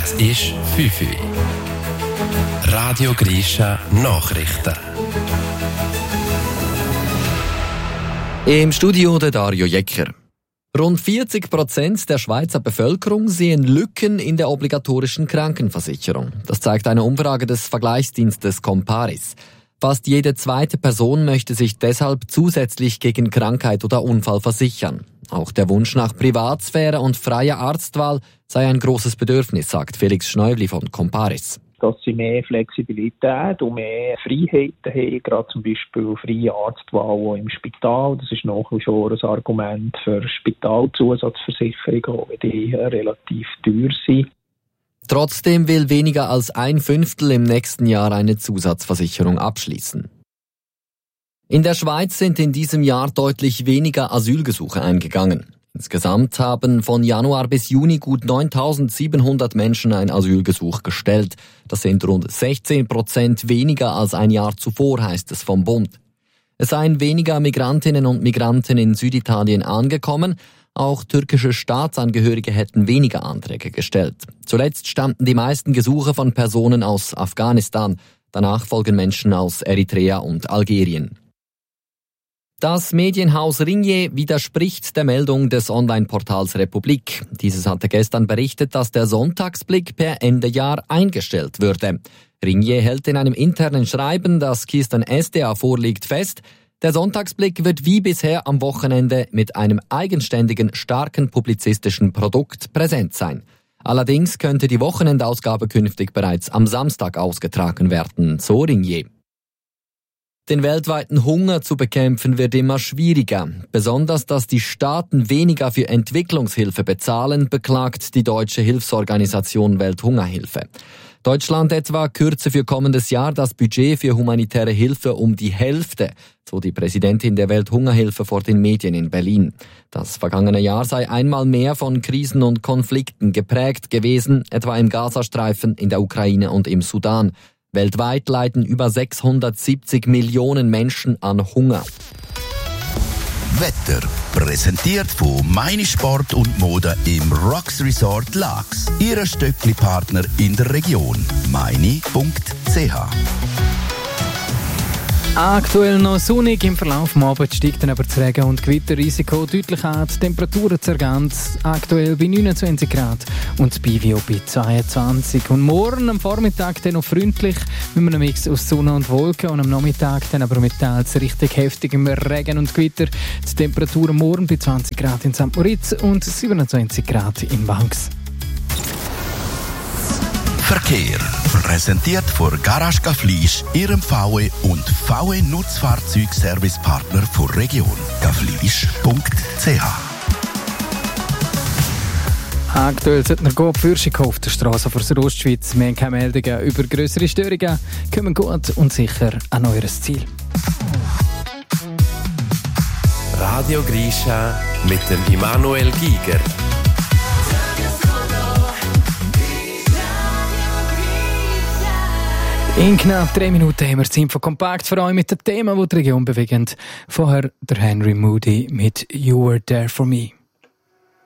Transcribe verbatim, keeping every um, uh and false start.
Es ist fünf Uhr. Radio Grisha Nachrichten. Im Studio der Dario Jecker. Rund vierzig Prozent der Schweizer Bevölkerung sehen Lücken in der obligatorischen Krankenversicherung. Das zeigt eine Umfrage des Vergleichsdienstes Comparis. Fast jede zweite Person möchte sich deshalb zusätzlich gegen Krankheit oder Unfall versichern. Auch der Wunsch nach Privatsphäre und freier Arztwahl sei ein großes Bedürfnis, sagt Felix Schneubli von Comparis. Dass sie mehr Flexibilität und mehr Freiheiten haben, gerade zum Beispiel freie Arztwahl im Spital. Das ist nach wie vor ein Argument für Spitalzusatzversicherungen, auch wenn die relativ teuer sind. Trotzdem will weniger als ein Fünftel im nächsten Jahr eine Zusatzversicherung abschließen. In der Schweiz sind in diesem Jahr deutlich weniger Asylgesuche eingegangen. Insgesamt haben von Januar bis Juni gut neuntausendsiebenhundert Menschen ein Asylgesuch gestellt. Das sind rund sechzehn Prozent weniger als ein Jahr zuvor, heißt es vom Bund. Es seien weniger Migrantinnen und Migranten in Süditalien angekommen. Auch türkische Staatsangehörige hätten weniger Anträge gestellt. Zuletzt stammten die meisten Gesuche von Personen aus Afghanistan. Danach folgen Menschen aus Eritrea und Algerien. Das Medienhaus Ringier widerspricht der Meldung des Online-Portals Republik. Dieses hatte gestern berichtet, dass der Sonntagsblick per Ende Jahr eingestellt würde. Ringier hält in einem internen Schreiben, das Kirsten S D A vorliegt, fest, der Sonntagsblick wird wie bisher am Wochenende mit einem eigenständigen, starken publizistischen Produkt präsent sein. Allerdings könnte die Wochenendausgabe künftig bereits am Samstag ausgetragen werden, so Ringier. Den weltweiten Hunger zu bekämpfen wird immer schwieriger. Besonders, dass die Staaten weniger für Entwicklungshilfe bezahlen, beklagt die deutsche Hilfsorganisation Welthungerhilfe. Deutschland etwa kürze für kommendes Jahr das Budget für humanitäre Hilfe um die Hälfte, so die Präsidentin der Welthungerhilfe vor den Medien in Berlin. Das vergangene Jahr sei einmal mehr von Krisen und Konflikten geprägt gewesen, etwa im Gazastreifen, in der Ukraine und im Sudan. Weltweit leiden über sechshundertsiebzig Millionen Menschen an Hunger. Wetter präsentiert von Meine Sport und Mode im Rocks Resort Laax. Ihre Stöckli-Partner in der Region. meine punkt c h. Aktuell noch sonnig, im Verlauf des Abends steigt dann aber das Regen- und Gewitterrisiko deutlich an. Die Temperaturen zergehen aktuell bei neunundzwanzig Grad und das Bivio bei zweiundzwanzig. Und morgen am Vormittag dann noch freundlich mit einem Mix aus Sonne und Wolken und am Nachmittag dann aber mit teils richtig heftigem Regen und Gewitter. Die Temperaturen morgen bei zwanzig Grad in Sankt Moritz und siebenundzwanzig Grad in Banks. Verkehr. Präsentiert von Garage Gaflisch, Ihrem V W und V W Nutzfahrzeugservicepartner der Region. gaflisch punkt c h. Aktuell sollte man gut Fürschig auf der Straße vor der Ostschweiz. Wir haben keine Meldungen über grössere Störungen. Kommen gut und sicher an eures Ziel. Radio Grisha mit dem Immanuel Giger. In knapp drei Minuten haben wir das Info kompakt für euch mit den Themen, die die Region bewegen. Vorher der Henry Moody mit You Were There For Me.